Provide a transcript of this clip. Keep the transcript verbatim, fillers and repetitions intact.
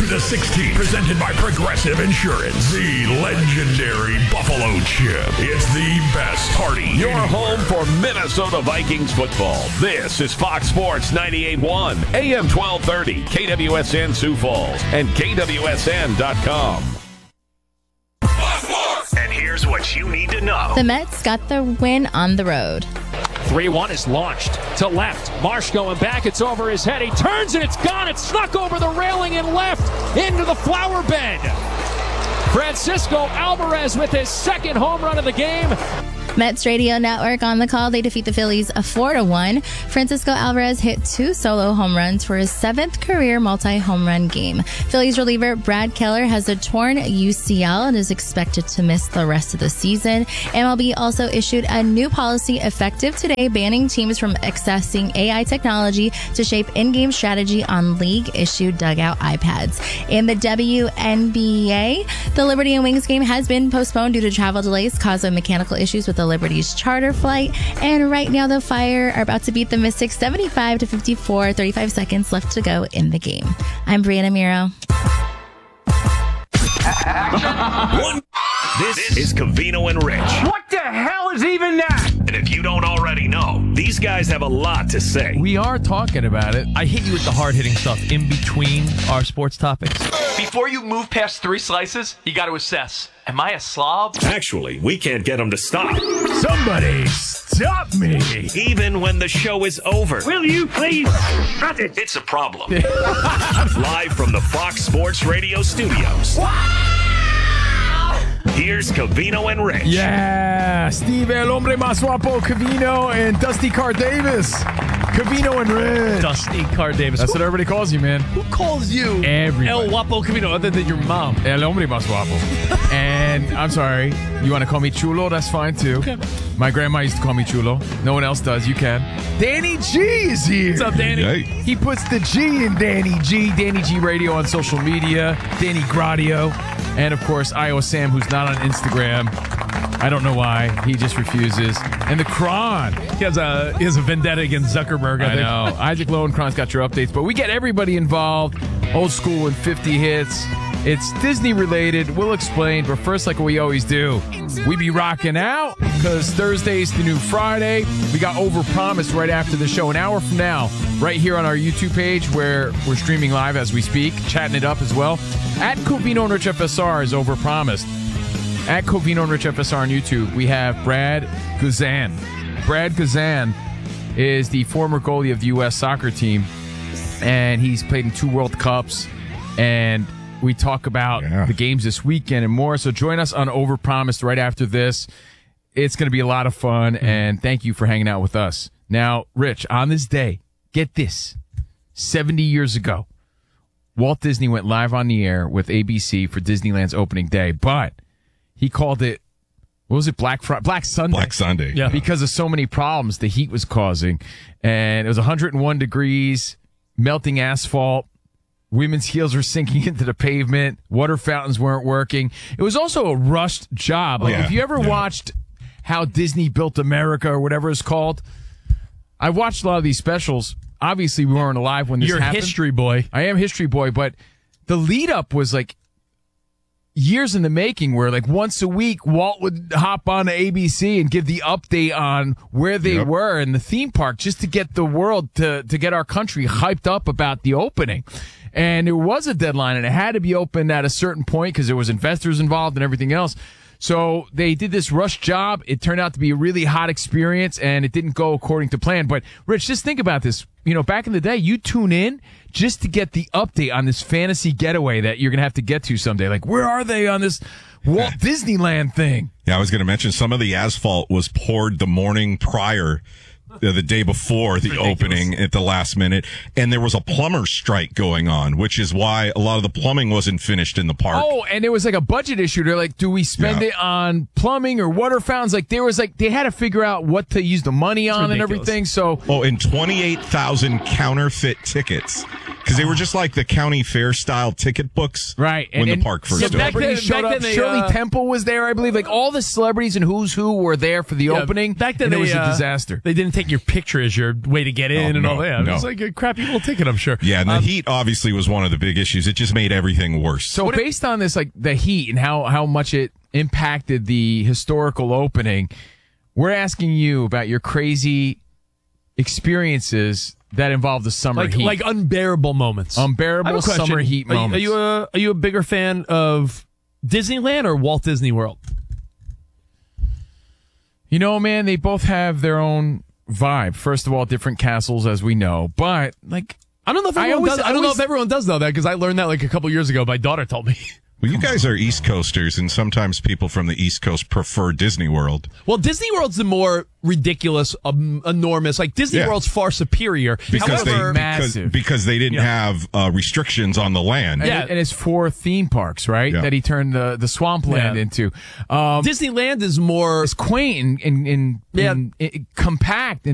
to the sixteenth, presented by Progressive Insurance. The legendary Buffalo Chip. It's the best party. Your home for Minnesota Vikings football. This is Fox Sports ninety-eight point one, A M twelve thirty, K W S N Sioux Falls, and K W S N dot com. And here's what you need to know. The Mets got the win on the road. three one is launched to left. Marsh going back. It's over his head. He turns and it's gone. It's snuck over the railing and left into the flower bed. Francisco Alvarez with his second home run of the game. Mets Radio Network on the call. They defeat the Phillies a four to one. Francisco Alvarez hit two solo home runs for his seventh career multi-home run game. Phillies reliever Brad Keller has a torn U C L and is expected to miss the rest of the season. M L B also issued a new policy effective today, banning teams from accessing A I technology to shape in-game strategy on league-issued dugout iPads. In the W N B A, the Liberty and Wings game has been postponed due to travel delays caused by mechanical issues with the Liberty's charter flight. And right now the Fire are about to beat the Mystics seventy-five to fifty-four, thirty-five seconds left to go in the game. I'm Brianna Miro. One. This is Covino and Rich. What the hell is even that? And if you don't already know, these guys have a lot to say. We are talking about it. I hit you with the hard-hitting stuff in between our sports topics. Before you move past three slices, you got to assess. Am I a slob? Actually, we can't get them to stop. Somebody stop me. Even when the show is over. Will you please shut it? It's a problem. Live from the Fox Sports Radio studios. Here's Covino and Rich. Yeah, Steve El Hombre Más Guapo, Covino, and Dusty Carr Davis. Covino and Rich. Dusty Carr Davis. That's what everybody calls you, man. Who calls you Everybody. El Guapo Camino other than your mom? El Hombre Más Guapo. And I'm sorry, you want to call me Chulo? That's fine, too. Okay. My grandma used to call me Chulo. No one else does. You can. Danny G is here. What's up, Danny? Hey. He puts the G in Danny G. Danny G Radio on social media. Danny Gradio. And, of course, Iowa Sam, who's not on Instagram. I don't know why. He just refuses. And the Kron. He has a he has a vendetta against Zuckerberg. I, I think. know. Isaac Lowenkron's got your updates. But we get everybody involved. Old school and fifty hits. It's Disney-related. We'll explain. But first, like we always do, we be rocking out because Thursday's the new Friday. We got Overpromised right after the show. An hour from now, right here on our YouTube page where we're streaming live as we speak, chatting it up as well. At Covino and Rich F S R is Overpromised. At Covino and Rich F S R on YouTube, we have Brad Guzan. Brad Guzan is the former goalie of the U S soccer team, and he's played in two World Cups, and we talk about yeah. the games this weekend and more. So join us on Overpromised right after this. It's going to be a lot of fun, and thank you for hanging out with us. Now, Rich, on this day, get this, seventy years ago, Walt Disney went live on the air with A B C for Disneyland's opening day, but he called it, what was it, Black Friday, Black Sunday? Black Sunday. Yeah. Because of so many problems the heat was causing. And it was one hundred one degrees, melting asphalt. Women's heels were sinking into the pavement. Water fountains weren't working. It was also a rushed job. Like, yeah. if you ever yeah. watched How Disney Built America or whatever it's called, I watched a lot of these specials. Obviously, we weren't alive when this You're a happened. history boy. I am history boy, but the lead up was like years in the making where like once a week Walt would hop on to A B C and give the update on where they Yep. were in the theme park just to get the world to, to get our country hyped up about the opening. And there was a deadline and it had to be opened at a certain point because there was investors involved and everything else. So they did this rush job. It turned out to be a really hot experience, and it didn't go according to plan. But, Rich, just think about this. You know, back in the day, you tune in just to get the update on this fantasy getaway that you're going to have to get to someday. Like, where are they on this Walt Disneyland thing? Yeah, I was going to mention some of the asphalt was poured the morning prior, the, the day before the Ridiculous. opening at the last minute, and there was a plumber's strike going on, which is why a lot of the plumbing wasn't finished in the park. Oh, and it was like a budget issue. They're like, do we spend Yeah. it on plumbing or water fountains? Like, there was like, they had to figure out what to use the money on and ridiculous. everything. So, Oh, and twenty-eight thousand counterfeit tickets. Because they were just like the county fair style ticket books. right. When and, the and park first opened. back celebrities then- showed back up. then they, Shirley uh, Temple was there, I believe. Like, all the celebrities and who's who were there for the Yeah, opening. back then and it they, was a uh, disaster. They didn't take take your picture as your way to get in Oh, and no, all that. no. It's like a crappy little ticket, I'm sure. Yeah, and the Um, heat obviously was one of the big issues. It just made everything worse. So based on this, like the heat and how, how much it impacted the historical opening, we're asking you about your crazy experiences that involve the summer like, heat. like unbearable moments. Unbearable I have a question. summer heat Are you- moments. Are you, a, are you a bigger fan of Disneyland or Walt Disney World? You know, man, they both have their own vibe. First of all, different castles, as we know. But, like, I don't know if I everyone always- does. I don't know always- if everyone does know that because I learned that like a couple years ago. My daughter told me. Well, you guys are East Coasters, and sometimes people from the East Coast prefer Disney World. Well, Disney World's the more ridiculous, um, enormous. Like Disney Yeah. World's far superior. Because However, they because, massive. because they didn't have uh, restrictions on the land. and, Yeah. it, and it's four theme parks, right? Yeah. That he turned the, the swampland Yeah. into. Um, Disneyland is more it's quaint and, and, and, Yeah. and, and compact and